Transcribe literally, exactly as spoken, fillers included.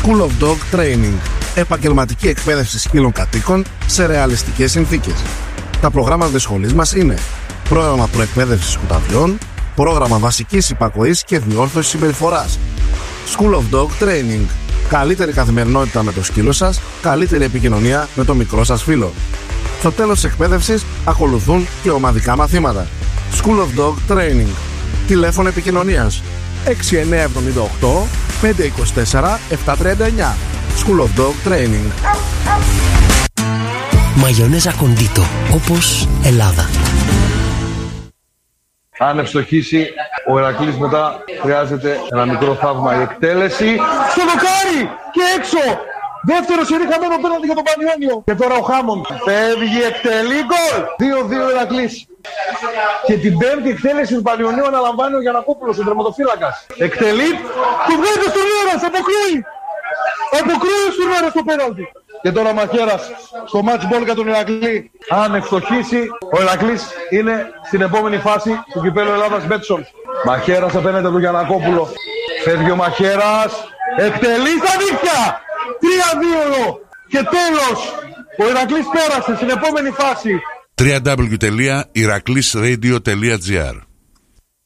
School of Dog Training. Επαγγελματική εκπαίδευση σκύλων κατοίκων σε ρεαλιστικές συνθήκες. Τα προγράμματα της σχολής μας είναι πρόγραμμα προεκπαίδευσης σκουταβιών, πρόγραμμα βασικής υπακοής και διόρθωσης συμπεριφοράς. School of Dog Training. Καλύτερη καθημερινότητα με το σκύλο σας, καλύτερη επικοινωνία με το μικρό σας φίλο. Στο τέλος της εκπαίδευσης ακολουθούν και ομαδικά μαθήματα. School of Dog Training. Τηλέφωνο επικοινωνίας έξι εννιά εβδομήντα οκτώ πεντακόσια είκοσι τέσσερα επτακόσια τριάντα εννιά. School of Dog Training. Μαγιονέζα Κοντίτο, όπως Ελλάδα. Αν ευστοχίσει ο Ηρακλής, μετά χρειάζεται ένα μικρό θαύμα, η εκτέλεση στο δοκάρι και έξω. Δεύτερο σερί χαμένο πέναλτι για τον Πανιόνιο. Και τώρα ο Χάμοντ φεύγει, εκτελεί, γκολ. δύο δύο Ηρακλής. Και την πέμπτη εκτέλεση του Πανιονίου αναλαμβάνει ο Γιαννακόπουλος, ο τερματοφύλακας. Εκτελεί, του βγάζει στον Ήρας, αποκρούει. Αποκρούει στον Ήρας το πέναλτι. Και τώρα ο Μαχαίρας στο match ball για τον Ηρακλή. Αν ευστοχίσει, ο Ηρακλής είναι στην επόμενη φάση του κυπέλλου Ελλάδας Μπέτσον. Μαχαίρας απέναντι του Γιαννακόπουλο. Φεύγει ο Μαχαίρας. Εκτελεί στα δίχτυα. τρία δύο. Και τέλος, ο Ηρακλής πέρασε στην επόμενη φάση. double-u double-u double-u τελεία ηρακλής radio τελεία τζι άρ